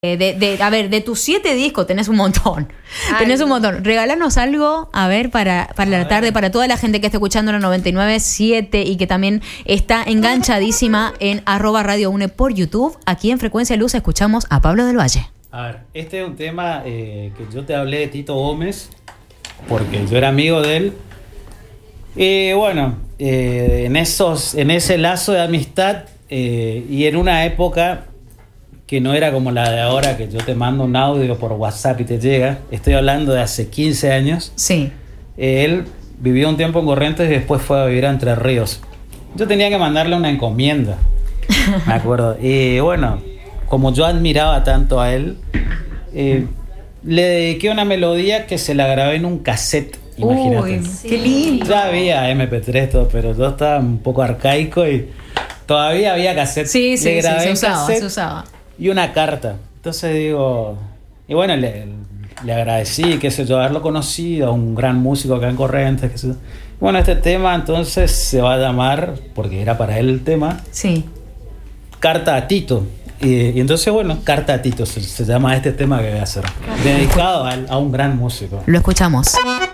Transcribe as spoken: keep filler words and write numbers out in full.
De, de, a ver, de tus siete discos tenés un montón. Ay. Tenés un montón. Regalanos algo, a ver, para, para la tarde, para toda la gente que está escuchando la noventa y nueve punto siete y que también está enganchadísima en arroba Radio UNE por YouTube. Aquí en Frecuencia Luz escuchamos a Pablo del Valle. A ver, este es un tema eh, que yo te hablé de Tito Gómez, porque yo era amigo de él. Y bueno, eh, en, esos, en ese lazo de amistad eh, y en una época que no era como la de ahora, que yo te mando un audio por WhatsApp y te llega. Estoy hablando de hace quince años. Sí. Eh, él vivió un tiempo en Corrientes y después fue a vivir a Entre Ríos. Yo tenía que mandarle una encomienda, me acuerdo. Y bueno, como yo admiraba tanto a él, eh, le dediqué una melodía que se la grabé en un cassette, imagínate. Uy, sí. Qué lindo. Ya había eme pe tres todo, pero yo estaba un poco arcaico y todavía había cassette. Sí, sí, le sí, grabé se usaba, cassette se usaba. Y una carta. Entonces digo, y bueno, le, le agradecí, qué sé yo, haberlo conocido, un gran músico acá en Corrientes, qué sé yo. Bueno, este tema entonces se va a llamar, porque era para él el tema, sí, Carta a Tito. Y, y entonces, bueno, Carta a Tito se, se llama este tema que voy a hacer, dedicado a, a un gran músico. Lo escuchamos.